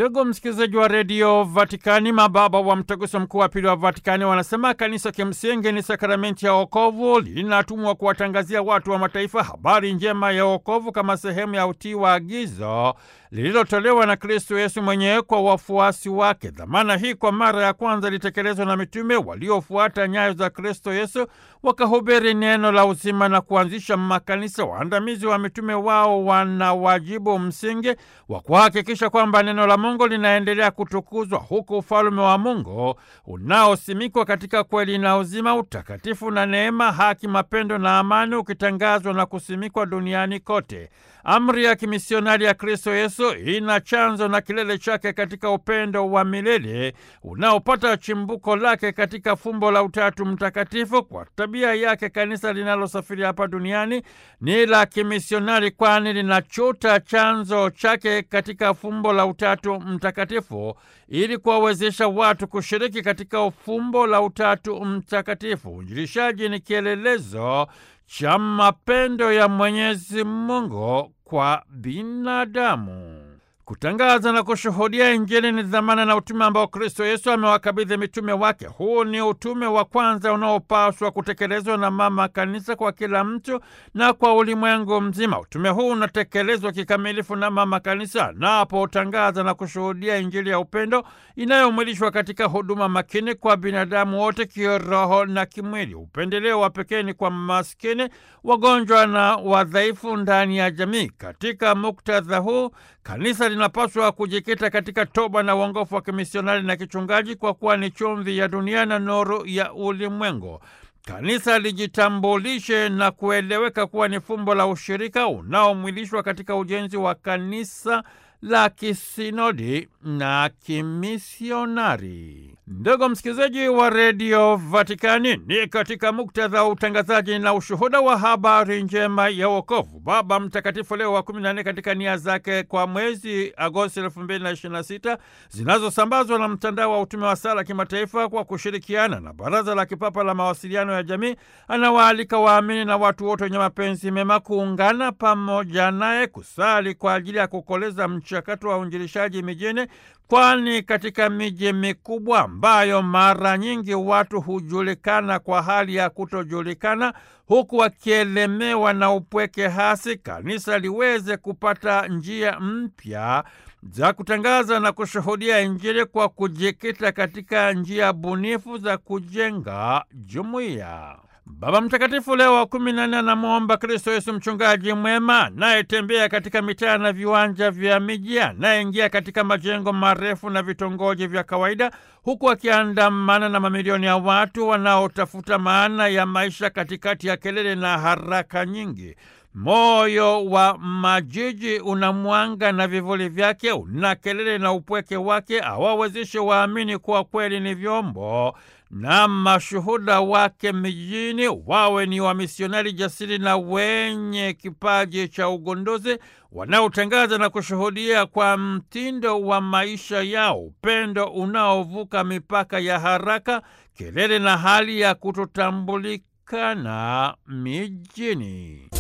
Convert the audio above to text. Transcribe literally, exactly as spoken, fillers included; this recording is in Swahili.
Ndugu msikilizaji wa redio Vatikani, mababa wa mtaguso mkuu wa pili wa Vatikani wanasema kanisa kimsingi ni sakramenti ya wokovu, linatumwa kuwatangazia watu wa mataifa habari njema ya wokovu kama sehemu ya utii wa agizo lililotolewa na Kristo Yesu mwenyewe kwa wafuasi wake. Dhamana hii kwa mara ya kwanza ilitekelezwa na mitume waliofuata nyayo za Kristo Yesu, wakahubiri neno la uzima na kuanzisha makanisa. Waandamizi wa mitume wao wana wajibu msingi wa kuhakikisha kwamba neno la Mungu linaendelea kutukuzwa, huku ufalme wa Mungu unaosimikwa katika kweli na uzima, utakatifu na neema, haki, mapendo na amani ukitangazwa na kusimikwa duniani kote. Amri ya kimisionari ya Kristo Yesu ina chanzo na kilele chake katika upendo wa milele unaopata chimbuko lake katika fumbo la Utatu Mtakatifu. Kwa tabia yake, kanisa linalosafiri hapa duniani ni la kimisionari, kwani linachota chanzo chake katika fumbo la Utatu Mtakatifu ili kuwawezesha watu kushiriki katika fumbo la Utatu Mtakatifu. Uinjilishaji ni kielelezo cha mapendo ya Mwenyezi Mungu kwa binadamu. Kutangaza na kushuhudia Injili ni dhamana na utume ambao Kristo Yesu amewakabidhi mitume wake. Huu ni utume wa kwanza unaopaswa kutekelezwa na mama kanisa kwa kila mtu na kwa ulimwengu mzima. Utume huu unatekelezwa kikamilifu na mama kanisa anapotangaza na kushuhudia Injili ya upendo inayomwilishwa katika huduma makini kwa binadamu wote kiroho na kimwili. Upendeleo wa pekee ni kwa maskini, wagonjwa na wadhaifu ndani ya jamii. Katika muktadha huu, kanisa linapaswa kujikita katika toba na uongofu wa kimisionari na kichungaji, kwa kuwa ni chumvi ya dunia na nuru ya ulimwengu. Kanisa lijitambulishe na kueleweka kuwa ni fumbo la ushirika unaomwilishwa katika ujenzi wa kanisa la kisinodi na kimisionari. Ndugu msikilizaji wa redio Vatikani, ni katika muktadha wa utangazaji na ushuhuda wa habari njema ya wokovu, Baba Mtakatifu Leo wa kumi na nne katika nia zake kwa mwezi Agosti elfu mbili na ishirini na sita zinazosambazwa na mtandao wa utume wa sala kimataifa kwa kushirikiana na Baraza la Kipapa la Mawasiliano ya Jamii, anawaalika waamini na watu wote wenye mapenzi mema kuungana pamoja naye kusali kwa ajili ya kukoleza mchakato wa uinjilishaji mijini, kwani katika miji mikubwa ambayo mara nyingi watu hujulikana kwa hali ya kutojulikana, huku wakielemewa na upweke hasi, kanisa liweze kupata njia mpya za kutangaza na kushuhudia Injili kwa kujikita katika njia bunifu za kujenga jumuiya. Baba Mtakatifu Leo wa kumi na nne anamwomba Kristo Yesu, mchungaji mwema anayetembea katika mitaa na viwanja vya miji, anayeingia katika majengo marefu na vitongoji vya kawaida, huku akiandamana na mamilioni ya watu wanaotafuta maana ya maisha katikati ya kelele na haraka nyingi. Moyo wa majiji una mwanga na vivuli vyake, una kelele na upweke wake, awawezeshe waamini kuwa kweli ni vyombo na mashuhuda wake mijini, wawe ni wamisionari jasiri na wenye kipaji cha ugunduzi, wanaotangaza na kushuhudia kwa mtindo wa maisha yao upendo unaovuka mipaka ya haraka, kelele na hali ya kutotambulikana mijini.